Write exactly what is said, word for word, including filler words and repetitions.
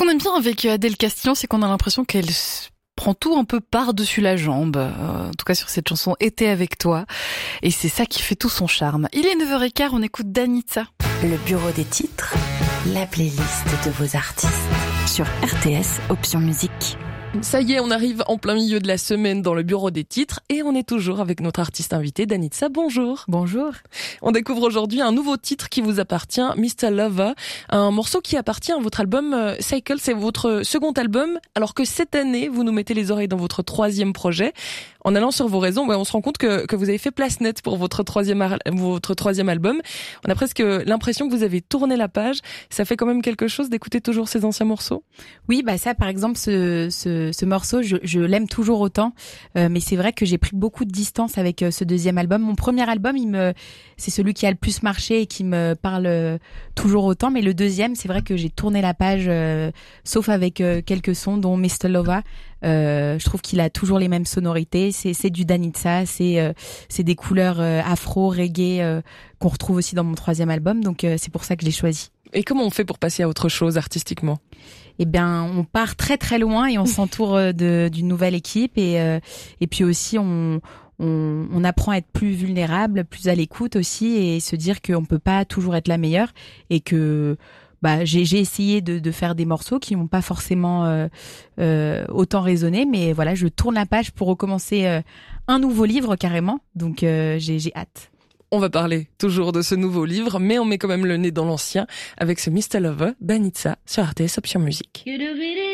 qu'on aime bien avec Adèle Castillon, c'est qu'on a l'impression qu'elle prend tout un peu par-dessus la jambe, euh, en tout cas sur cette chanson « Été avec toi », et c'est ça qui fait tout son charme. Il est neuf heures quinze, on écoute Danitza. Le bureau des titres, la playlist de vos artistes sur R T S Option Musique. Ça y est, on arrive en plein milieu de la semaine dans le bureau des titres et on est toujours avec notre artiste invité, Danitza. Bonjour. Bonjour. On découvre aujourd'hui un nouveau titre qui vous appartient, mister Lover, un morceau qui appartient à votre album euh, Cycle, c'est votre second album, alors que cette année, vous nous mettez les oreilles dans votre troisième projet. En allant sur vos réseaux, ouais, on se rend compte que, que vous avez fait place nette pour votre troisième, ar- votre troisième album. On a presque l'impression que vous avez tourné la page. Ça fait quand même quelque chose d'écouter toujours ces anciens morceaux? Oui, bah ça, par exemple, ce, ce, ce morceau, je, je l'aime toujours autant. Euh, mais c'est vrai que j'ai pris beaucoup de distance avec euh, ce deuxième album. Mon premier album, il me, c'est celui qui a le plus marché et qui me parle euh, toujours autant. Mais le deuxième, c'est vrai que j'ai tourné la page, euh, sauf avec euh, quelques sons, dont mister Lover. Euh, je trouve qu'il a toujours les mêmes sonorités. C'est, c'est du Danitza, c'est, euh, c'est des couleurs euh, afro, reggae euh, qu'on retrouve aussi dans mon troisième album. Donc euh, c'est pour ça que je l'ai choisi. Et comment on fait pour passer à autre chose artistiquement? Eh bien, on part très très loin et on s'entoure de d'une nouvelle équipe et euh, et puis aussi on on, on apprend à être plus vulnérable, plus à l'écoute aussi et se dire qu'on peut pas toujours être la meilleure et que bah j'ai j'ai essayé de de faire des morceaux qui n'ont pas forcément euh, euh, autant résonné, mais voilà, je tourne la page pour recommencer euh, un nouveau livre carrément, donc euh, j'ai j'ai hâte. On va parler toujours de ce nouveau livre, mais on met quand même le nez dans l'ancien avec ce mister Lover, Danitza sur R T S Option Musique.